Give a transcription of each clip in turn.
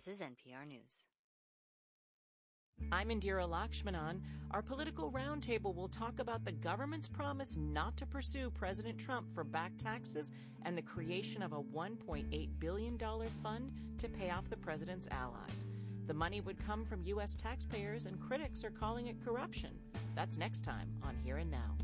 This is NPR News. I'm Indira Lakshmanan. Our political roundtable will talk about the government's promise not to pursue President Trump for back taxes and the creation of a $1.8 billion fund to pay off the president's allies. The money would come from U.S. taxpayers, and critics are calling it corruption. That's next time on Here and Now.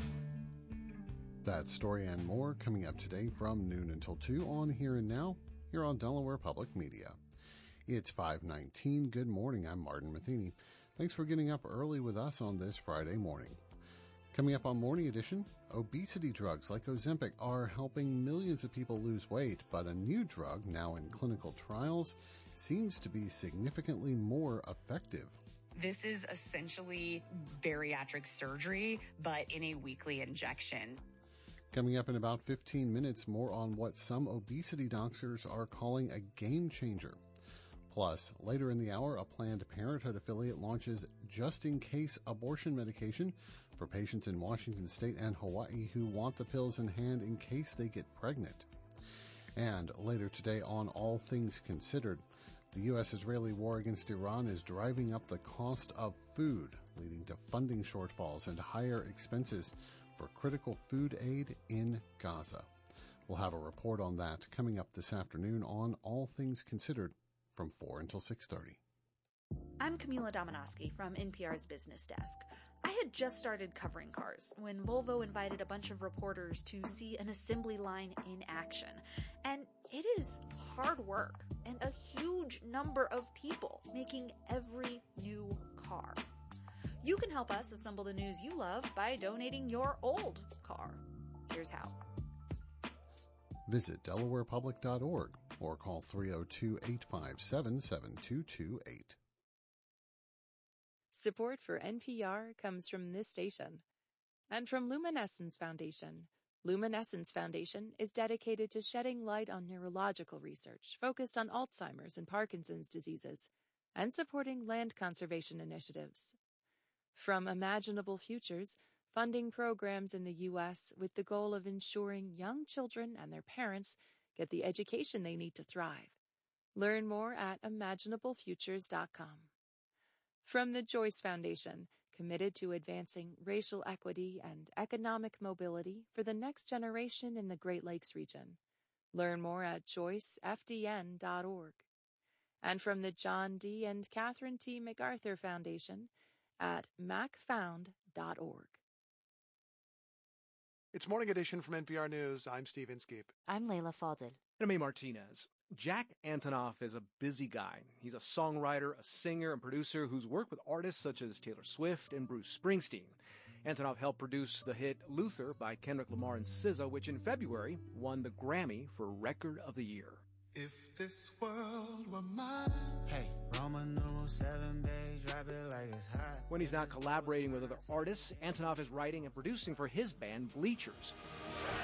That story and more coming up today from noon until 2 on Here and Now, here on Delaware Public Media. It's 5:19. Good morning. I'm Martin Matheny. Thanks for getting up early with us on this Friday morning. Coming up on Morning Edition, obesity drugs like Ozempic are helping millions of people lose weight, but a new drug now in clinical trials seems to be significantly more effective. This is essentially bariatric surgery, but in a weekly injection. Coming up in about 15 minutes, more on what some obesity doctors are calling a game changer. Plus, later in the hour, a Planned Parenthood affiliate launches just-in-case abortion medication for patients in Washington State and Hawaii who want the pills in hand in case they get pregnant. And later today on All Things Considered, the U.S.-Israeli war against Iran is driving up the cost of food, leading to funding shortfalls and higher expenses for critical food aid in Gaza. We'll have a report on that coming up this afternoon on All Things Considered from 4 until 6:30. I'm Camila Dominowski from NPR's Business Desk. I had just started covering cars when Volvo invited a bunch of reporters to see an assembly line in action. And it is hard work and a huge number of people making every new car. You can help us assemble the news you love by donating your old car. Here's how. Visit DelawarePublic.org or call 302-857-7228. Support for NPR comes from this station and from Luminescence Foundation. Luminescence Foundation is dedicated to shedding light on neurological research focused on Alzheimer's and Parkinson's diseases and supporting land conservation initiatives. From Imaginable Futures, funding programs in the U.S. with the goal of ensuring young children and their parents get the education they need to thrive. Learn more at imaginablefutures.com. From the Joyce Foundation, committed to advancing racial equity and economic mobility for the next generation in the Great Lakes region. Learn more at joycefdn.org. And from the John D. and Catherine T. MacArthur Foundation at macfound.org. It's Morning Edition from NPR News. I'm Steve Inskeep. I'm Layla Fadel. And I'm Martinez. Jack Antonoff is a busy guy. He's a songwriter, a singer, and producer who's worked with artists such as Taylor Swift and Bruce Springsteen. Antonoff helped produce the hit Luther by Kendrick Lamar and SZA, which in February won the Grammy for Record of the Year. If this world were mine. Hey, Roman numeral 7, babe, drop it like it's hot. When he's not collaborating with other artists, Antonoff is writing and producing for his band Bleachers.